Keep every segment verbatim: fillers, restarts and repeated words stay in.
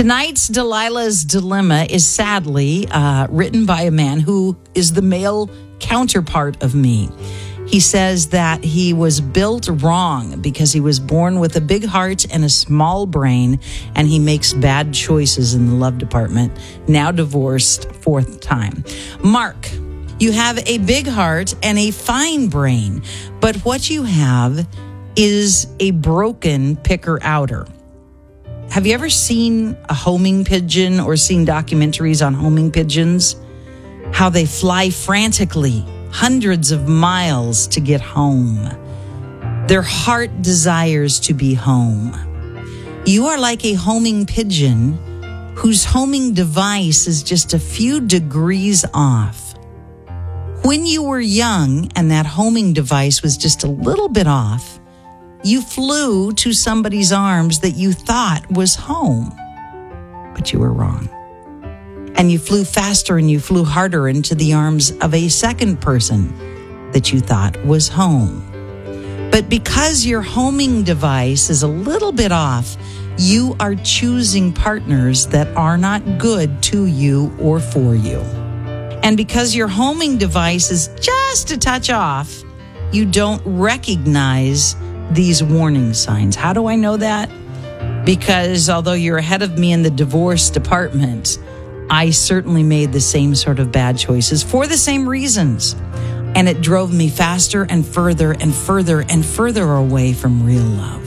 Tonight's Delilah's Dilemma is sadly uh, written by a man who is the male counterpart of me. He says that he was built wrong because he was born with a big heart and a small brain, and he makes bad choices in the love department. Now divorced, fourth time. Mark, you have a big heart and a fine brain, but what you have is a broken picker-outer. Have you ever seen a homing pigeon or seen documentaries on homing pigeons? How they fly frantically hundreds of miles to get home. Their heart desires to be home. You are like a homing pigeon whose homing device is just a few degrees off. When you were young and that homing device was just a little bit off, you flew to somebody's arms that you thought was home, but you were wrong. And you flew faster and you flew harder into the arms of a second person that you thought was home. But because your homing device is a little bit off, you are choosing partners that are not good to you or for you. And because your homing device is just a touch off, you don't recognize these warning signs. How do I know that? Because although you're ahead of me in the divorce department, I certainly made the same sort of bad choices for the same reasons. And it drove me faster and further and further and further away from real love.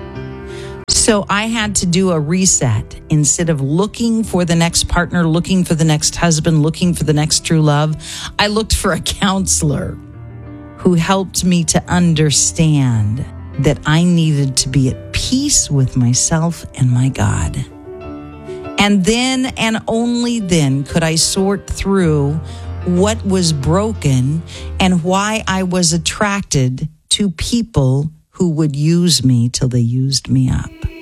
So I had to do a reset. Instead of looking for the next partner, looking for the next husband, looking for the next true love, I looked for a counselor who helped me to understand that I needed to be at peace with myself and my God. And then and only then could I sort through what was broken and why I was attracted to people who would use me till they used me up.